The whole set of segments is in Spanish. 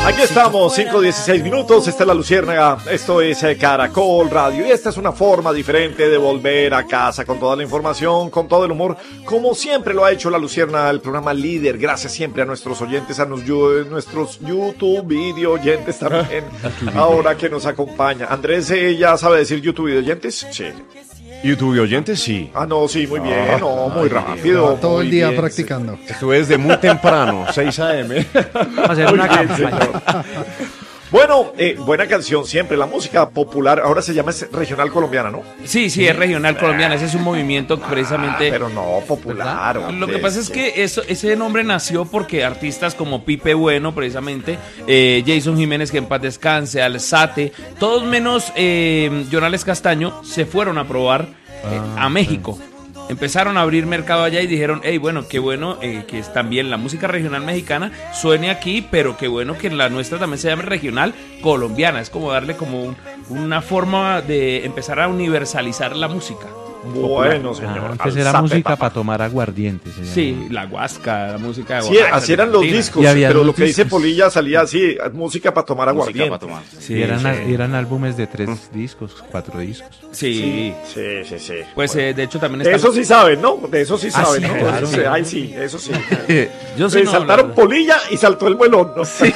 Aquí estamos, 5:16 minutos, esta es La Luciérnaga, esto es Caracol Radio y esta es una forma diferente de volver a casa con toda la información, con todo el humor, como siempre lo ha hecho La Luciérnaga, el programa líder. Gracias siempre a nuestros oyentes, a nuestros YouTube video oyentes también, ahora que nos acompaña. Andrés, ¿ya sabe decir YouTube video oyentes? Sí. YouTube oyentes, sí. Ah, no, sí, muy bien, muy rápido. Todo el día practicando. Estuve desde muy temprano, 6 a.m. Hacer una campaña. Bueno, buena canción siempre, la música popular, ahora se llama regional colombiana, ¿no? Sí, es regional colombiana, ese es un movimiento precisamente... pero no popular. Lo que pasa es que ese nombre nació porque artistas como Pipe Bueno, precisamente, Jason Jiménez, que en paz descanse, Alzate, todos menos Jonales Castaño, se fueron a probar a México. Empezaron a abrir mercado allá y dijeron, hey, bueno, qué bueno que también la música regional mexicana suene aquí, pero qué bueno que la nuestra también se llame regional colombiana. Es como darle como una forma de empezar a universalizar la música. Bueno, señor. Antes era música para tomar aguardiente. Sí, la guasca, la música de sí, así eran los discos, pero lo que dice Polilla salía así, música para tomar aguardiente. Para tomar. Sí, eran álbumes de 3 discos, 4 discos. Sí. Pues bueno. De hecho también está... Eso sí saben, ¿no? De eso sí saben, sí, ¿no? claro. Ay, sí, eso sí. Yo sí saltaron Polilla y saltó el muelón, ¿no? Sí.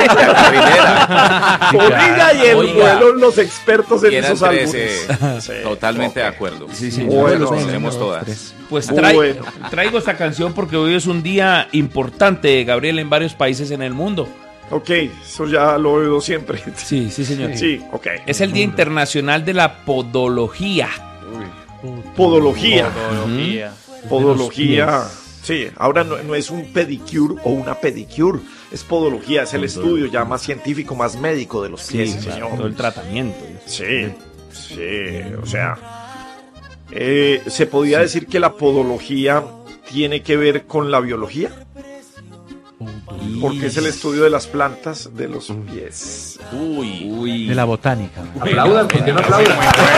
Polilla y el muelón, los expertos en esos álbumes. Totalmente de acuerdo. Sí, bueno, tenemos todas. Pues traigo esta canción porque hoy es un día importante, Gabriel, en varios países en el mundo. Ok, eso ya lo he oído siempre. Sí, señor. Sí, ok. Es el Día Internacional de la Podología. Podología. Podología. Sí, ahora no es un pedicure o una pedicure, es podología, es el estudio ya más científico, más médico de los pies, señor. Todo el tratamiento. Sí, o sea, ¿se podía decir que la podología tiene que ver con la biología? Porque es el estudio de las plantas de los pies. Uy. De la botánica. Aplaudan, ¿por qué no aplaudan?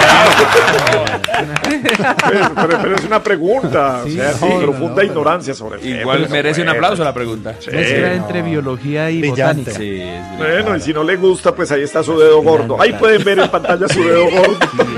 Pero es una pregunta, profunda ignorancia sobre el tema. Igual merece un aplauso la pregunta. Sí. Mezcla entre biología y botánica. Sí, bueno, y si no le gusta, pues ahí está su dedo gordo. Ahí pueden ver en pantalla su dedo gordo.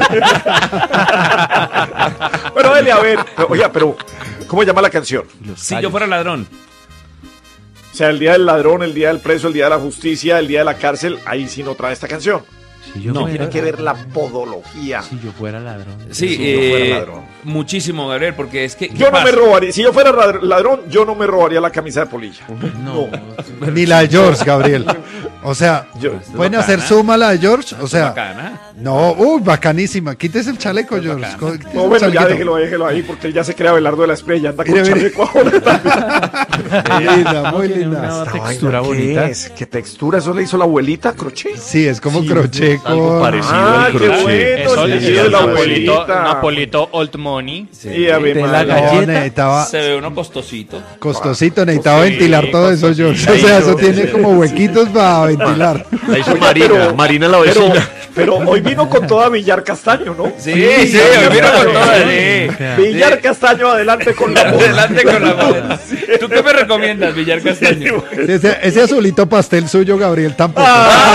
Bueno, dele a ver. Oiga, pero ¿cómo llama la canción? Si yo fuera ladrón. O sea, el día del ladrón, el día del preso, el día de la justicia, el día de la cárcel, ahí sí no trae esta canción. Tiene que ver la podología. Si yo fuera ladrón. Sí, si yo fuera ladrón. Muchísimo, Gabriel, porque es que... Yo no me robaría, si yo fuera ladrón, yo no me robaría la camisa de Polilla. No. Ni la de George, Gabriel. O sea, ¿pueden hacer suma la de George? O sea, bacana. No, bacanísima. Quítese el chaleco, George. No, bueno, ya déjelo ahí, porque él ya se crea Belardo de la Estrella, anda con chaleco ahora. Muy linda. Una textura bonita. ¿Qué textura? ¿Eso le hizo la abuelita, crochet? Sí, es como crochet con... Algo parecido al qué crochet. bueno. Eso le le dio la abuelita. Napolito Old Money. Sí, a ver, la galleta. Necesitaba... Se ve uno costosito. Costosito, necesitaba ventilar todo eso, George. O sea, eso tiene como huequitos para ventilar. La hizo Oye, Marina la vecina. Pero hoy vino con toda Villar Castaño, ¿no? Sí, hoy vino con toda. Villar Castaño, adelante con la Adelante con la moda. ¿Tú qué me recomiendas, Villar Castaño? Ese azulito pastel suyo, Gabriel, tampoco.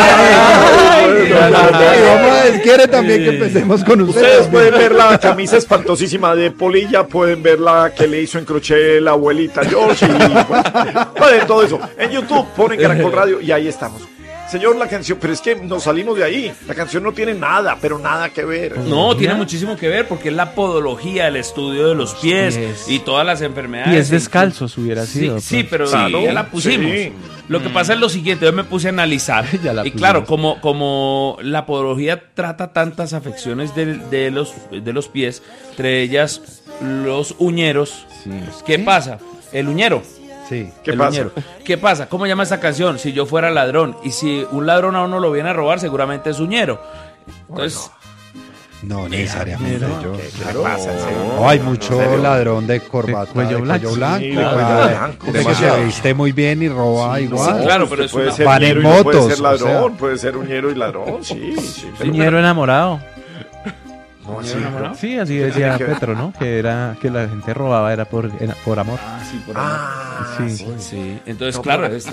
Quiere también que empecemos con Ustedes pueden ver la camisa espantosísima de Polilla, pueden ver la que le hizo en crochet la abuelita George y pueden todo eso. En YouTube ponen Caracol Radio y ahí estamos. Señor, la canción, pero es que nos salimos de ahí. La canción no tiene nada, pero nada que ver. No, tiene muchísimo que ver porque es la podología, el estudio de los pies y todas las enfermedades. Pies descalzos hubiera sido. Sí, pero ya la pusimos. Sí. Lo que pasa es lo siguiente, yo me puse a analizar. Y claro, como la podología trata tantas afecciones de los pies, entre ellas los uñeros. Sí. ¿Qué pasa? El uñero. Sí. ¿Qué pasa? ¿Qué pasa? ¿Cómo llama esta canción? Si yo fuera ladrón. Y si un ladrón a uno lo viene a robar, seguramente es uñero. Entonces... No necesariamente. ¿Qué pasa? No, hay mucho ladrón de corbata, cuello blanco. De que se viste muy bien y roba igual. Sí, claro, pero es puede ser van en uñero y no motos, puede ser ladrón, o sea. puede ser uñero y ladrón, sí. Uñero enamorado. No, ¿Uñero enamorado? Sí, así decía Petro, ¿no? Que la gente robaba era por amor. Sí, por amor. Sí. Sí. Entonces, claro,